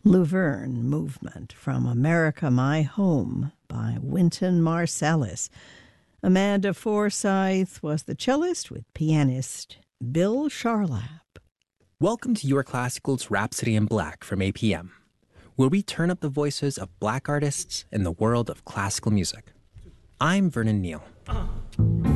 Luverne Movement from America, My Home by Wynton Marsalis. Amanda Forsyth was the cellist with pianist Bill Charlap. Welcome to Your Classical's Rhapsody in Black from APM, where we turn up the voices of Black artists in the world of classical music. I'm Vernon Neal.